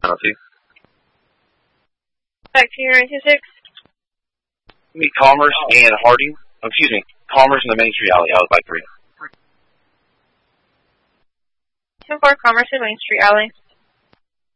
penalty. Back to your 926. Meet Commerce and Harding. Commerce in the Main Street Alley. I was by 3. 10-4 Commerce and Main Street Alley.